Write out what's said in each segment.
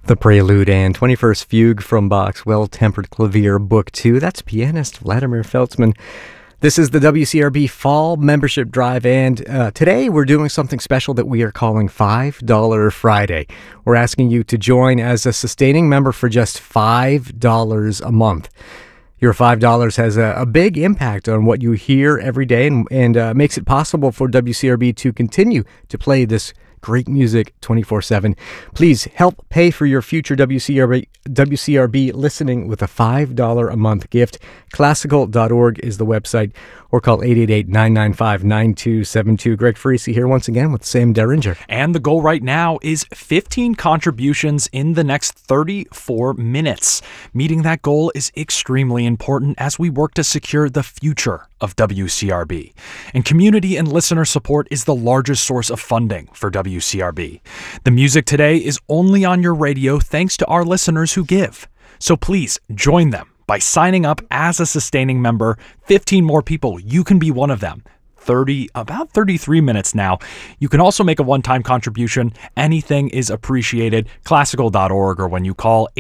The Prelude and 21st Fugue from Bach's Well-Tempered Clavier Book 2. That's pianist Vladimir Feltzman. This is the WCRB Fall Membership Drive, and today we're doing something special that we are calling $5 Friday. We're asking you to join as a sustaining member for just $5 a month. Your $5 has a big impact on what you hear every day and makes it possible for WCRB to continue to play this great music 24/7. Please help pay for your future WCRB listening with a $5 a month gift. Classical.org is the website, or call 888-995-9272. Greg Farisi here once again with Sam Derringer. And the goal right now is 15 contributions in the next 34 minutes. Meeting that goal is extremely important as we work to secure the future of WCRB. And community and listener support is the largest source of funding for WCRB. The music today is only on your radio thanks to our listeners who give. So please join them by signing up as a sustaining member. 15 more people, you can be one of them. About 33 minutes now. You can also make a one-time contribution. Anything is appreciated. Classical.org, or when you call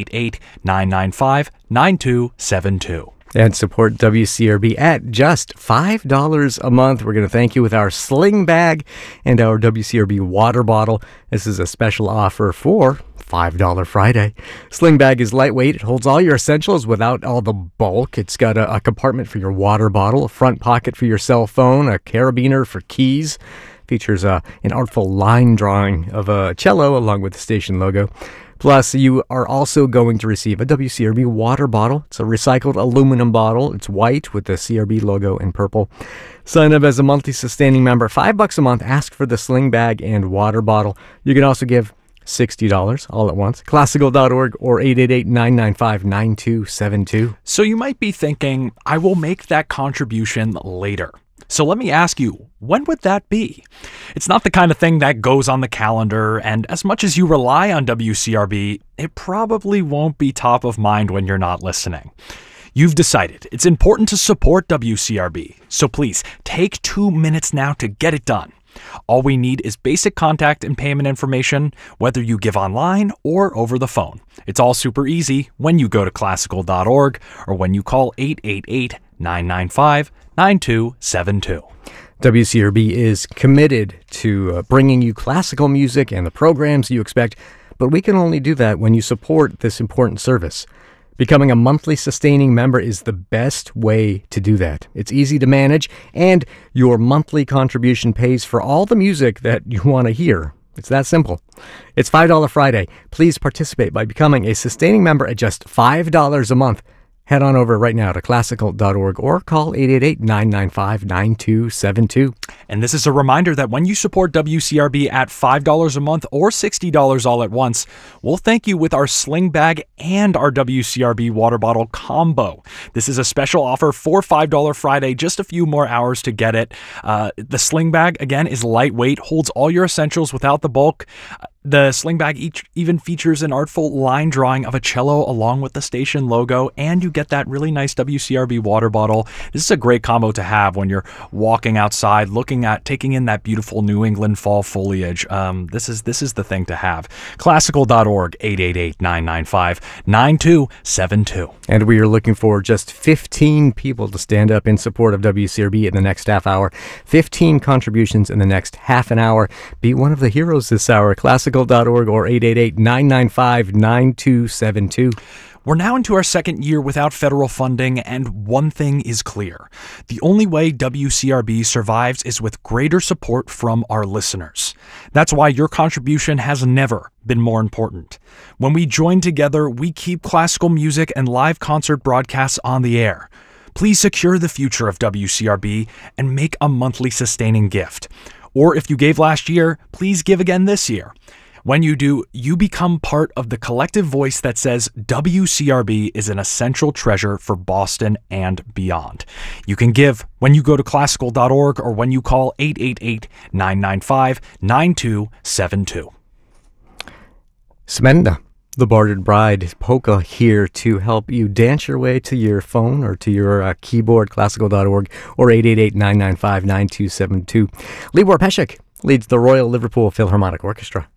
888-995-9272. And support WCRB at just $5 a month. We're going to thank you with our sling bag and our WCRB water bottle. This is a special offer for $5 Friday. Sling bag is lightweight. It holds all your essentials without all the bulk. It's got a compartment for your water bottle, a front pocket for your cell phone, a carabiner for keys. Features an artful line drawing of a cello along with the station logo. Plus, you are also going to receive a WCRB water bottle. It's a recycled aluminum bottle. It's white with the CRB logo in purple. Sign up as a monthly sustaining member. $5 a month. Ask for the sling bag and water bottle. You can also give $60 all at once. Classical.org or 888-995-9272. So you might be thinking, I will make that contribution later. So let me ask you, when would that be? It's not the kind of thing that goes on the calendar, and as much as you rely on WCRB, it probably won't be top of mind when you're not listening. You've decided it's important to support WCRB, so please take 2 minutes now to get it done. All we need is basic contact and payment information, whether you give online or over the phone. It's all super easy when you go to classical.org or when you call 888-995-9272. WCRB is committed to bringing you classical music and the programs you expect, but we can only do that when you support this important service. Becoming a monthly sustaining member is the best way to do that. It's easy to manage, and your monthly contribution pays for all the music that you want to hear. It's that simple. It's $5 Friday. Please participate by becoming a sustaining member at just $5 a month. Head on over right now to classical.org or call 888-995-9272. And this is a reminder that when you support WCRB at $5 a month or $60 all at once, we'll thank you with our sling bag and our WCRB water bottle combo. This is a special offer for $5 Friday, just a few more hours to get it. The sling bag, again, is lightweight, holds all your essentials without the bulk. The sling bag even features an artful line drawing of a cello along with the station logo, and you get that really nice WCRB water bottle. This is a great combo to have when you're walking outside, taking in that beautiful New England fall foliage. This is the thing to have. Classical.org, 888-995-9272. And we are looking for just 15 people to stand up in support of WCRB in the next half hour. 15 contributions in the next half an hour. Be one of the heroes this hour. Classical.org or 888-995-9272. We're now into our second year without federal funding, and one thing is clear. The only way WCRB survives is with greater support from our listeners. That's why your contribution has never been more important. When we join together, we keep classical music and live concert broadcasts on the air. Please secure the future of WCRB and make a monthly sustaining gift. Or if you gave last year, please give again this year. When you do, you become part of the collective voice that says WCRB is an essential treasure for Boston and beyond. You can give when you go to classical.org or when you call 888-995-9272. Smenda, the Bartered Bride polka, here to help you dance your way to your phone or to your keyboard, classical.org or 888-995-9272. Libor Pesek leads the Royal Liverpool Philharmonic Orchestra.